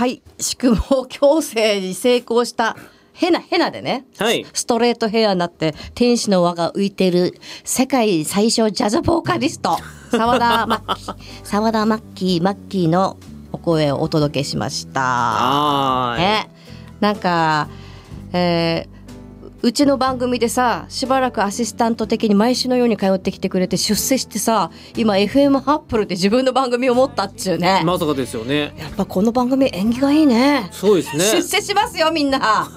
はい、宿毛矯正に成功したヘナでね、 はい、 ストレートヘアになって天使の輪が浮いている世界最小ジャズボーカリスト澤田マッキーのお声をお届けしました。なんか、うちの番組でさ、しばらくアシスタント的に毎週のように通ってきてくれて出世してさ、今 FM アップルで自分の番組を持ったっちゅうね。 まさかですよね。 やっぱこの番組縁起がいいね。 そうですね。 出世しますよみんな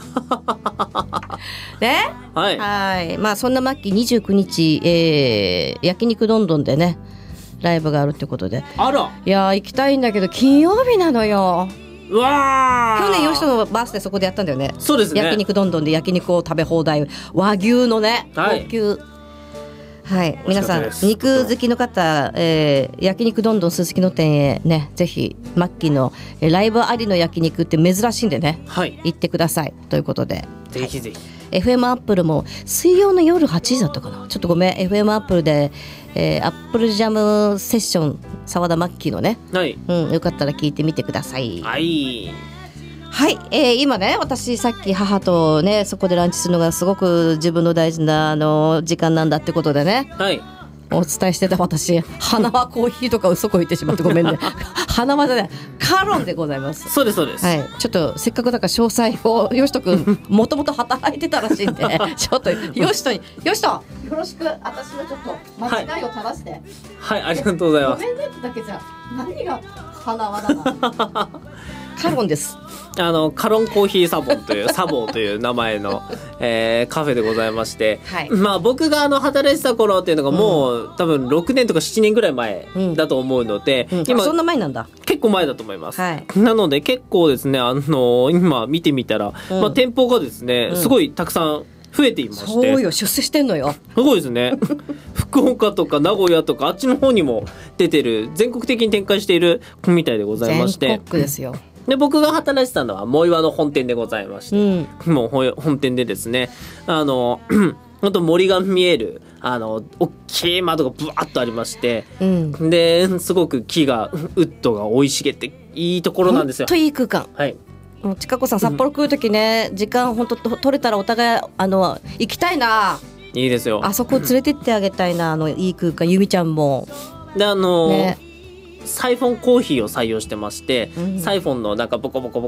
ね、 はい、 まあそんなマッキー29日、焼肉どんどんでねライブがあるってことで、 あら、 いや行きたいんだけど金曜日なのよ。 うわー、 去年吉野のバースでそこでやったんだよね。 そうですね。 焼肉どんどんで焼肉を食べ放題、和牛のね、 はい、 高級、はい、皆さん肉好きの方、焼肉どんどんすすきの店へね、ぜひマッキーのライブありの焼肉って珍しいんでね、 はい、 行ってくださいということで、 ぜひぜひ、 FM アップルも水曜の夜8時だったかな、ちょっとごめん、 FM アップルで、アップルジャムセッション澤田マッキーのね、 はい、 よかったら聞いてみてください。 はいはい、今ね、私さっき母とねそこでランチするのがすごく自分の大事な時間なんだってことでね、 はい、 お伝えしてた私、花輪コーヒーとか嘘こいてしまってごめんね花輪じゃない、カロンでございます。 そうですそうです、 はい、ちょっとせっかくだから詳細をよしとくんもともと働いてたらしいんでちょっとよしとよろしく、私のちょっと間違いを正して、 はい、ありがとうございます。 ごめんねってだけじゃ何が花輪だなカロンです。 カロンコーヒーサボンというサボという名前の、カフェでございまして、 はい、 まあ僕が働いてた頃っていうのがもう、多分6年とか7年ぐらい前だと思うので、 今そんな前なんだ。 結構前だと思います、 はい、 なので結構ですね、今見てみたら、まあ、店舗がですね、すごいたくさん増えていまして、 そうよ、出世してんのよ。 すごいですね福岡とか名古屋とかあっちの方にも出てる、全国的に展開しているみたいでございまして、 全国ですよ。 で僕が働いてたのは藻岩の本店でございまして、もう本店でですね、本当森が見える大きい窓がブワッとありまして、ですごく木がウッドが生い茂っていいところなんですよ。 ほんといい空間。 はい、 ちかこさん札幌来るときね、時間本当取れたらお互い行きたいな。 いいですよ。 あそこ連れてってあげたいな、いい空間。ゆみちゃんもでね、 サイフォンコーヒーを採用してまして、サイフォンのなんかボコボコ